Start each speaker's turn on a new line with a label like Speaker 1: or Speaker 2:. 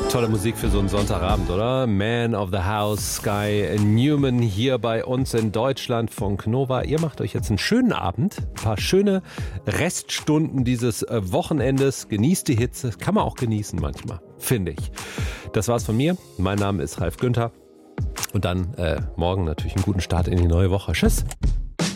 Speaker 1: Tolle Musik für so einen Sonntagabend, oder? Man of the House, Sky Newman hier bei uns in Deutschland von Nova. Ihr macht euch jetzt einen schönen Abend, ein paar schöne Reststunden dieses Wochenendes. Genießt die Hitze, kann man auch genießen manchmal, finde ich. Das war's von mir. Mein Name ist Ralf Günther. Und dann morgen natürlich einen guten Start in die neue Woche. Tschüss.